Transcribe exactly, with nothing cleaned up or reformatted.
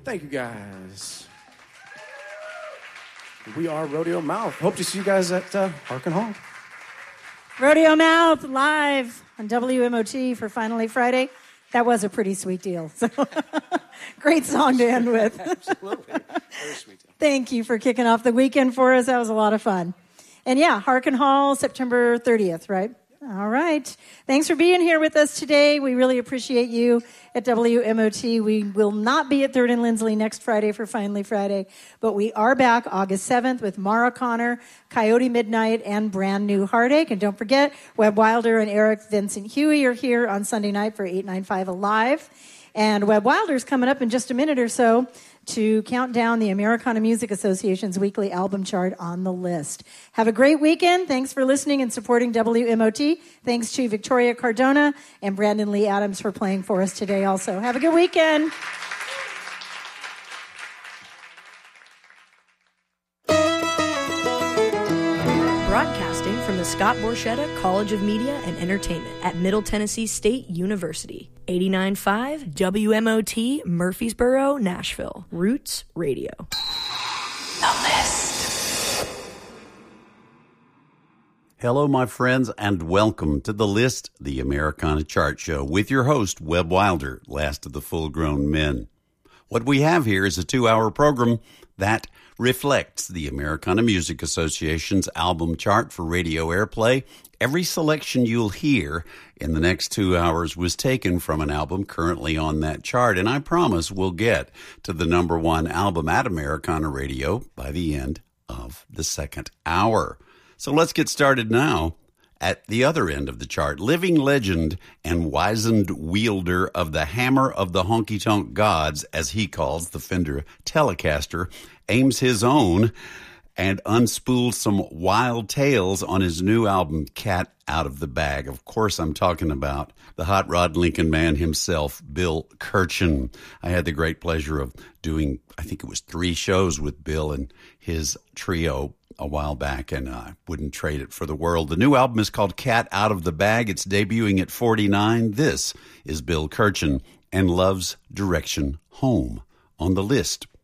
Thank you, guys. We are Rodeo Mouth. Hope to see you guys at uh, Harkin Hall. Rodeo Mouth live on W M O T for Finally Friday. That was a pretty sweet deal. So great song to end with. Absolutely. Very sweet deal. Thank you for kicking off the weekend for us. That was a lot of fun. And yeah, Harkin Hall, September thirtieth, right? All right. Thanks for being here with us today. We really appreciate you at W M O T. We will not be at Third and Lindsley next Friday for Finally Friday, but we are back August seventh with Mara Connor, Coyote Midnight, and Brand New Heartache. And don't forget, Webb Wilder and Eric Vincent Huey are here on Sunday night for eight ninety-five Alive. And Webb Wilder's coming up in just a minute or so to count down the Americana Music Association's weekly album chart on the list. Have a great weekend. Thanks for listening and supporting W M O T. Thanks to Victoria Cardona and Brandon Lee Adams for playing for us today also. Have a good weekend. Broadcasting from the Scott Borchetta College of Media and Entertainment at Middle Tennessee State University. eighty-nine point five W M O T, Murfreesboro, Nashville. Roots Radio. The List. Hello, my friends, and welcome to The List, the Americana Chart Show, with your host, Webb Wilder, last of the full-grown men. What we have here is a two-hour program that reflects the Americana Music Association's album chart for radio airplay. Every selection you'll hear in the next two hours was taken from an album currently on that chart, and I promise we'll get to the number one album at Americana Radio by the end of the second hour. So let's get started now. At the other end of the chart, living legend and wizened wielder of the hammer of the honky-tonk gods, as he calls the Fender Telecaster, aims his own and unspools some wild tales on his new album, Cat Out of the Bag. Of course, I'm talking about the Hot Rod Lincoln man himself, Bill Kirchen. I had the great pleasure of doing, I think it was three shows with Bill and his trio a while back, and I wouldn't trade it for the world. The new album is called Cat Out of the Bag. It's debuting at forty-nine. This is Bill Kirchen and Love's Direction Home on the List.